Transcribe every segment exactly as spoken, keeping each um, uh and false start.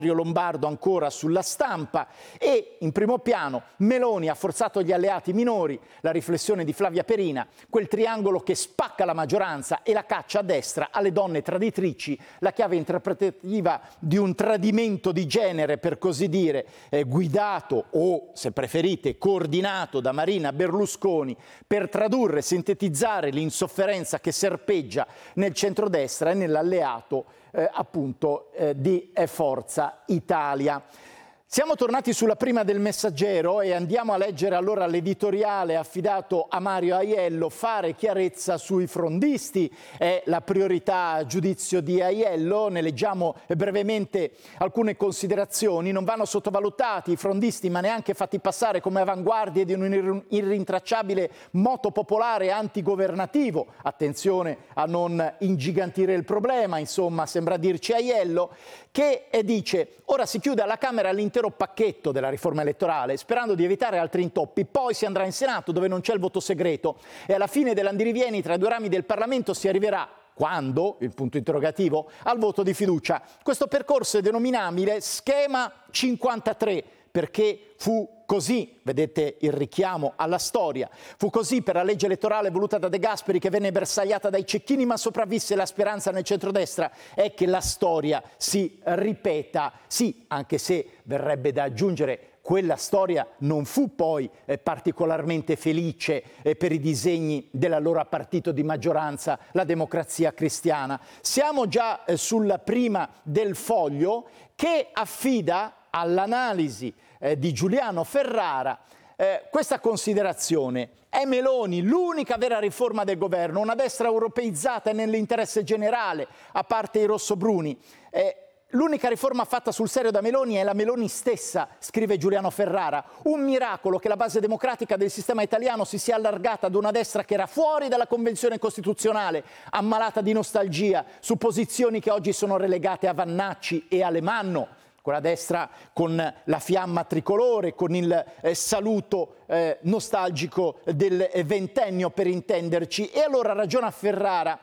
Lombardo ancora sulla stampa e in primo piano Meloni ha forzato gli alleati minori, la riflessione di Flavia Perina, quel triangolo che spacca la maggioranza e la caccia a destra alle donne traditrici, la chiave interpretativa di un tradimento di genere per così dire, eh, guidato o se preferite coordinato da Marina Berlusconi per tradurre e sintetizzare l'insofferenza che serpeggia nel centrodestra e nell'alleato Eh, appunto eh, di eh, Forza Italia. Siamo tornati sulla prima del Messaggero e andiamo a leggere allora l'editoriale affidato a Mario Aiello. Fare chiarezza sui frondisti è la priorità a giudizio di Aiello. Ne leggiamo brevemente alcune considerazioni. Non vanno sottovalutati i frondisti, ma neanche fatti passare come avanguardie di un irrintracciabile moto popolare antigovernativo. Attenzione a non ingigantire il problema, insomma, sembra dirci Aiello, che dice: ora si chiude alla Camera l'intero pacchetto della riforma elettorale, sperando di evitare altri intoppi. Poi si andrà in Senato, dove non c'è il voto segreto, e alla fine dell'andirivieni tra i due rami del Parlamento si arriverà, quando, il punto interrogativo, al voto di fiducia. Questo percorso è denominabile schema cinquantatré, perché fu così, vedete il richiamo alla storia, fu così per la legge elettorale voluta da De Gasperi, che venne bersagliata dai cecchini ma sopravvisse. La speranza nel centrodestra è che la storia si ripeta, sì, anche se verrebbe da aggiungere quella storia non fu poi eh, particolarmente felice eh, per i disegni dell'allora partito di maggioranza, la Democrazia Cristiana. Siamo già eh, sulla prima del Foglio, che affida all'analisi eh, di Giuliano Ferrara eh, questa considerazione: è Meloni l'unica vera riforma del governo, una destra europeizzata nell'interesse generale, a parte i rossobruni. Eh, L'unica riforma fatta sul serio da Meloni è la Meloni stessa, scrive Giuliano Ferrara. Un miracolo che la base democratica del sistema italiano si sia allargata ad una destra che era fuori dalla Convenzione Costituzionale, ammalata di nostalgia, su posizioni che oggi sono relegate a Vannacci e Alemanno. Quella destra con la fiamma tricolore, con il eh, saluto eh, nostalgico del eh, ventennio, per intenderci. E allora ragiona Ferrara: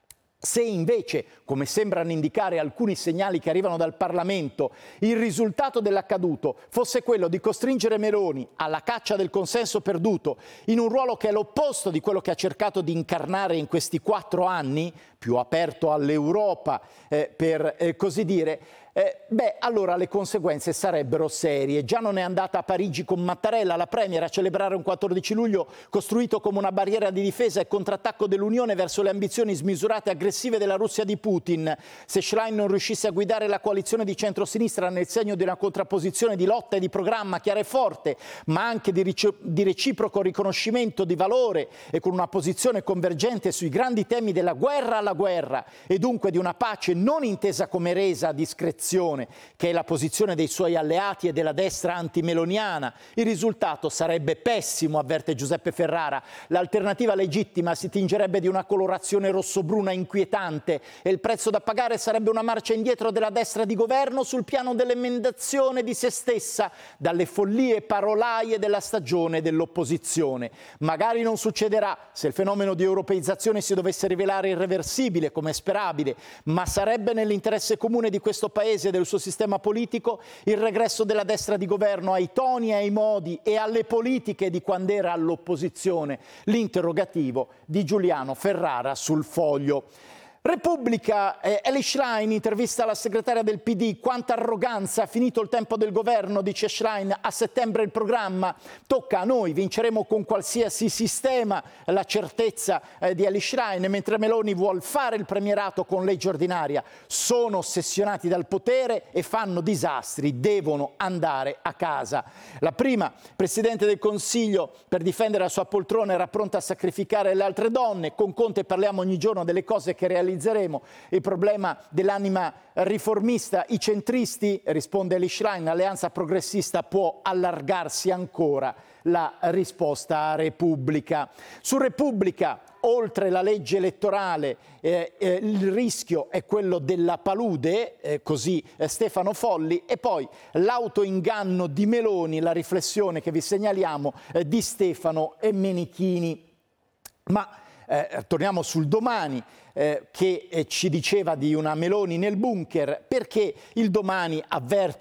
se invece, come sembrano indicare alcuni segnali che arrivano dal Parlamento, il risultato dell'accaduto fosse quello di costringere Meloni alla caccia del consenso perduto, in un ruolo che è l'opposto di quello che ha cercato di incarnare in questi quattro anni, più aperto all'Europa, eh, per eh, così dire, Eh, beh, allora le conseguenze sarebbero serie. Già non è andata a Parigi con Mattarella, la premier, a celebrare un quattordici luglio costruito come una barriera di difesa e contrattacco dell'Unione verso le ambizioni smisurate e aggressive della Russia di Putin. Se Schlein non riuscisse a guidare la coalizione di centrosinistra nel segno di una contrapposizione di lotta e di programma chiara e forte, ma anche di, ric- di reciproco riconoscimento di valore e con una posizione convergente sui grandi temi della guerra alla guerra e dunque di una pace non intesa come resa a discrezione, che è la posizione dei suoi alleati e della destra antimeloniana, il risultato sarebbe pessimo, avverte Giuseppe Ferrara. L'alternativa legittima si tingerebbe di una colorazione rossobruna inquietante e il prezzo da pagare sarebbe una marcia indietro della destra di governo sul piano dell'emendazione di se stessa dalle follie parolaie della stagione dell'opposizione. Magari non succederà se il fenomeno di europeizzazione si dovesse rivelare irreversibile, come è sperabile, ma sarebbe nell'interesse comune di questo Paese e del suo sistema politico il regresso della destra di governo ai toni e ai modi e alle politiche di quando era all'opposizione. L'interrogativo di Giuliano Ferrara sul Foglio. Repubblica, eh, Elly Schlein, intervista alla segretaria del P D. Quanta arroganza, finito il tempo del governo, dice Schlein, a settembre il programma, tocca a noi, vinceremo con qualsiasi sistema, la certezza eh, di Elly Schlein, mentre Meloni vuol fare il premierato con legge ordinaria. Sono ossessionati dal potere e fanno disastri, devono andare a casa. La prima, Presidente del Consiglio, per difendere la sua poltrona era pronta a sacrificare le altre donne. Con Conte parliamo ogni giorno delle cose che realizziamo. Il problema dell'anima riformista, i centristi, risponde Elly Schlein, l'alleanza progressista può allargarsi ancora. La risposta a Repubblica. Su Repubblica, oltre la legge elettorale, eh, eh, il rischio è quello della palude, eh, così eh, Stefano Folli, e poi l'autoinganno di Meloni, la riflessione che vi segnaliamo eh, di Stefano e Menichini. Ma eh, torniamo sul Domani. Eh, che eh, ci diceva di una Meloni nel bunker, perché il Domani avverte